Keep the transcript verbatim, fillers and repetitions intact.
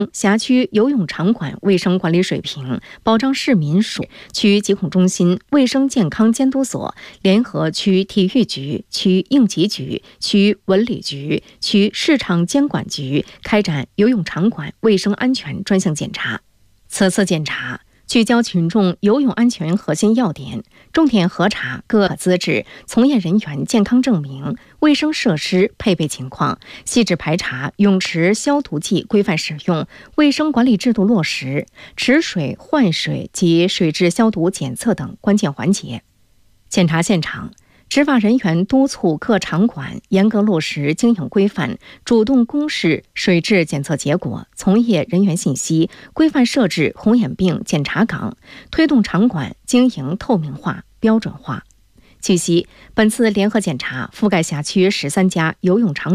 辖区游泳场馆卫生管理水平，保障市民属区疾控中心、卫生健康监督所联合区体育局、区应急局、区文旅局、区市场监管局开展游泳场馆卫生安全专项检查。此次检查聚焦群众游泳安全核心要点，重点核查各资质从业人员健康证明、卫生设施配备情况，细致排查泳池消毒剂规范使用、卫生管理制度落实、池水换水及水质消毒检测等关键环节。检查现场，执法人员督促各场馆严格落实经营规范，主动公示水质检测结果、从业人员信息，规范设置红眼病检查岗，推动场馆经营透明化、标准化。据悉，本次联合检查覆盖辖区十三家游泳场